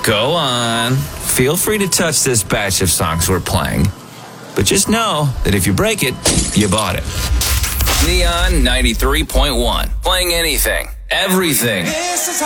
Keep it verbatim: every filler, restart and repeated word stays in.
Go on. Feel free to touch this batch of songs we're playing. But just know that if you break it, you bought it. Neon ninety-three point one. Playing anything, everything.